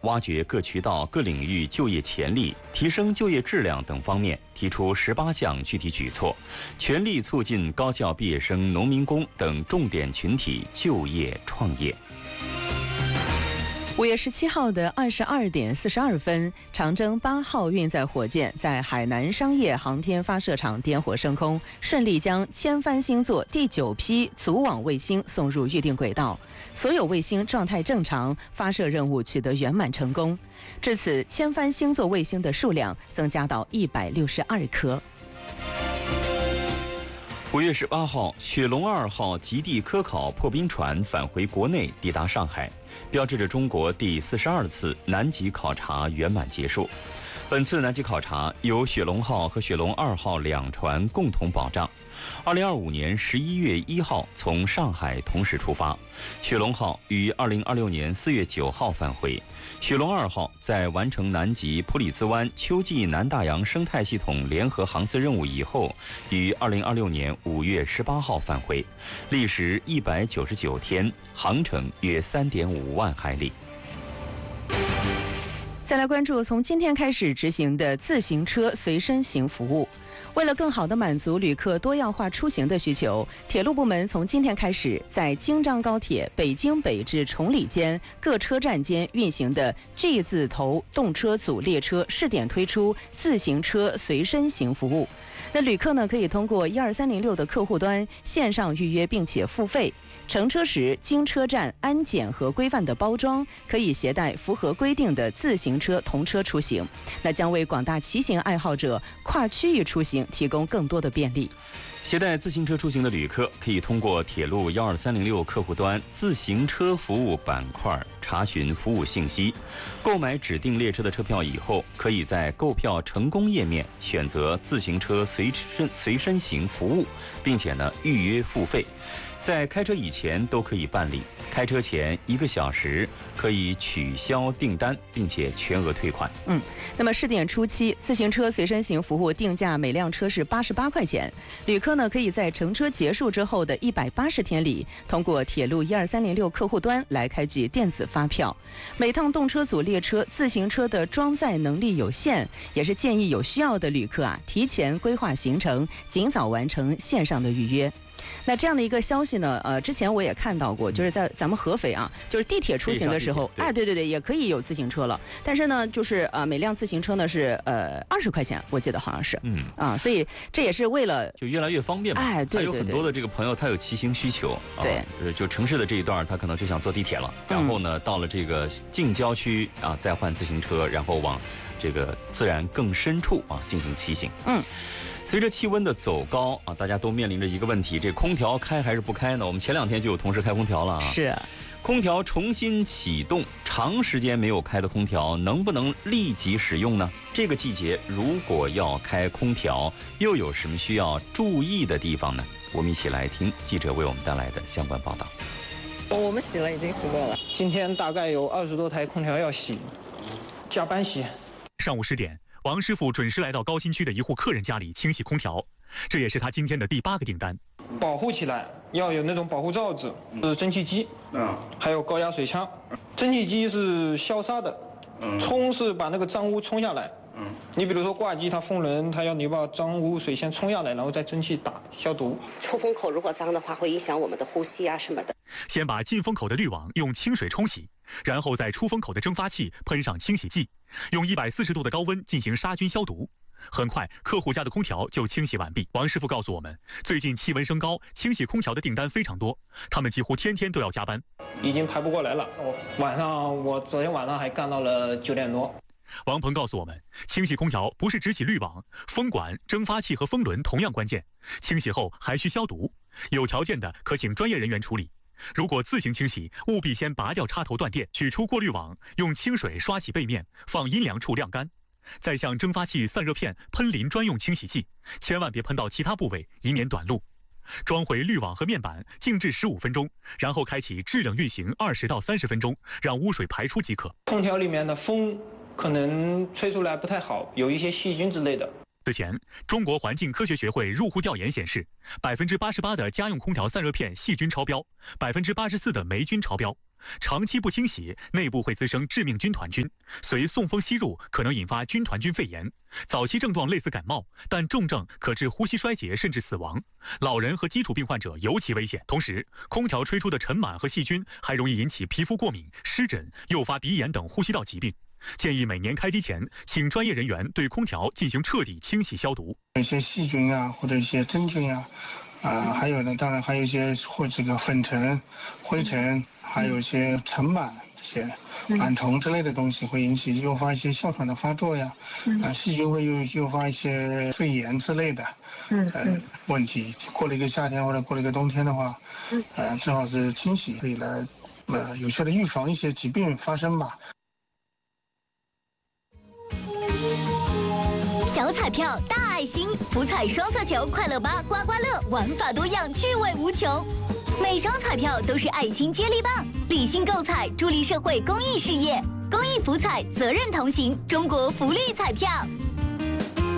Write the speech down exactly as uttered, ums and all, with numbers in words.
挖掘各渠道、各领域就业潜力、提升就业质量等方面，提出十八项具体举措，全力促进高校毕业生、农民工等重点群体就业创业。 五月十七号的二十二点四十二分，长征八号运载火箭在海南商业航天发射场点火升空，顺利将千帆星座第九批组网卫星送入预定轨道，所有卫星状态正常，发射任务取得圆满成功。至此，千帆星座卫星的数量增加到一百六十二颗。 五月十八号，雪龙二号极地科考破冰船返回国内，抵达上海，标志着中国第四十二次南极考察圆满结束。本次南极考察由雪龙号和雪龙二号两船共同保障。二零二五年十一月一号从上海同时出发，雪龙号于二零二六年四月九号返回。雪龙二号在完成南极普里兹湾秋季南大洋生态系统联合航次任务以后，于二零二六年五月十八号返回，历时一百九十九天，航程约三点五万海里。 再来关注从今天开始执行的自行车随身行服务。为了更好地满足旅客多样化出行的需求，铁路部门从今天开始，在京张高铁北京北至崇礼间各车站间运行的 G 字头动车组列车试点推出自行车随身行服务。那旅客呢，可以通过一二三零六的客户端线上预约并且付费。乘车时经车站安检和规范的包装，可以携带符合规定的自行车同车出行，那将为广大骑行爱好者跨区域出行提供更多的便利。 携带自行车出行的旅客可以通过铁路一二三零六客户端自行车服务板块查询服务信息，购买指定列车的车票以后，可以在购票成功页面选择自行车随身随身行服务，并且呢预约付费。在开车以前都可以办理，开车前一个小时可以取消订单，并且全额退款。 嗯，那么试点初期，自行车随身行服务定价每辆车是八十八块钱，旅客呢可以在乘车结束之后的一百八十天里，通过铁路一二三零六客户端来开具电子发票。每趟动车组列车自行车的装载能力有限，也是建议有需要的旅客啊提前规划行程，尽早完成线上的预约。那这样的一个消息呢，呃，之前我也看到过，就是在咱们合肥啊，就是地铁出行的时候，哎，对对对，也可以有自行车了。但是呢，就是呃，每辆自行车呢是呃二十块钱，我记得好像是，嗯啊，所以这也是为了就越来越方便嘛。 哎，对对对， 还有很多的这个朋友他有骑行需求， 对， 啊、就城市的这一段他可能就想坐地铁了，然后呢，嗯、到了这个近郊区啊再换自行车，然后往这个自然更深处啊进行骑行。嗯。随着气温的走高啊，大家都面临着一个问题：这空调开还是不开呢？我们前两天就有同事开空调了啊。 是， 空调重新启动，长时间没有开的空调能不能立即使用呢？这个季节如果要开空调，又有什么需要注意的地方呢？我们一起来听记者为我们带来的相关报道。 我们洗了，已经洗过了。 今天大概有二十多台空调要洗，加班洗。 上午十点。王师傅准时来到高新区的一户客人家里清洗空调，这也是他今天的第八个订单。 保护起来要有那种保护罩子，是蒸汽机，嗯，还有高压水枪。蒸汽机是消杀的，嗯，冲是把那个脏污冲下来。嗯，你比如说挂机，它风轮，它要你把脏污水先冲下来，然后再蒸汽打消毒。 出风口如果脏的话，会影响我们的呼吸啊什么的。 先把进风口的滤网用清水冲洗，然后在出风口的蒸发器喷上清洗剂，用一百四十度的高温进行杀菌消毒。很快，客户家的空调就清洗完毕。王师傅告诉我们，最近气温升高，清洗空调的订单非常多，他们几乎天天都要加班， 已经排不过来了。晚上我昨天晚上还干到了九点多。 王鹏告诉我们，清洗空调不是只洗滤网，风管、蒸发器和风轮同样关键。清洗后还需消毒，有条件的可请专业人员处理。如果自行清洗，务必先拔掉插头断电，取出过滤网，用清水刷洗背面，放阴凉处晾干。再向蒸发器散热片喷淋专用清洗剂，千万别喷到其他部位，以免短路。装回滤网和面板，静置十五分钟，然后开启制冷运行二十到三十分钟，让污水排出即可。 空调里面的风可能吹出来不太好，有一些细菌之类的。 此前，中国环境科学学会入户调研显示，百分之八十八的家用空调散热片细菌超标，百分之八十四的霉菌超标， 长期不清洗，内部会滋生致命军团菌，随送风吸入，可能引发军团菌肺炎。早期症状类似感冒，但重症可致呼吸衰竭甚至死亡。老人和基础病患者尤其危险。同时，空调吹出的尘螨和细菌还容易引起皮肤过敏、湿疹，诱发鼻炎等呼吸道疾病。建议每年开机前，请专业人员对空调进行彻底清洗消毒。 有些细菌啊，或者一些真菌啊，啊、呃，还有呢，当然还有一些或这个粉尘、灰尘，还有一些尘螨这些螨虫之类的东西，会引起诱发一些哮喘的发作呀，啊、呃，细菌会诱诱发一些肺炎之类的，呃，问题。过了一个夏天或者过了一个冬天的话，呃，最好是清洗，可以来呃有效的预防一些疾病发生吧。 小彩票大爱心，福彩双色球，快乐吧刮刮乐，玩法多样，趣味无穷。每张彩票都是爱心接力棒，理性购彩，助力社会公益事业。公益福彩，责任同行，中国福利彩票。